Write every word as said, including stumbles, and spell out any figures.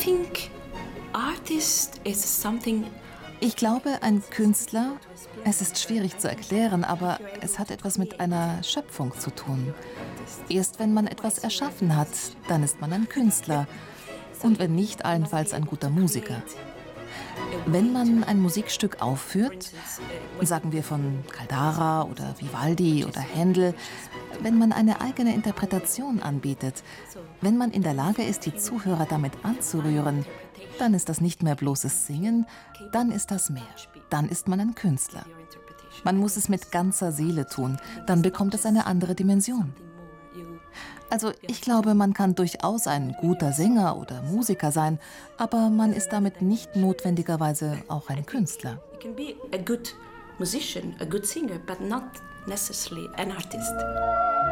think artist is something. Ich glaube, ein Künstler, es ist schwierig zu erklären, aber es hat etwas mit einer Schöpfung zu tun. Erst wenn man etwas erschaffen hat, dann ist man ein Künstler. Und wenn nicht, allenfalls ein guter Musiker. Wenn man ein Musikstück aufführt, sagen wir von Caldara oder Vivaldi oder Händel, wenn man eine eigene Interpretation anbietet, wenn man in der Lage ist, die Zuhörer damit anzurühren, dann ist das nicht mehr bloßes Singen, dann ist das mehr. Dann ist man ein Künstler. Man muss es mit ganzer Seele tun, dann bekommt es eine andere Dimension. Also ich glaube, man kann durchaus ein guter Sänger oder Musiker sein, aber man ist damit nicht notwendigerweise auch ein Künstler. You can be a good musician, a good singer, but not necessarily an artist.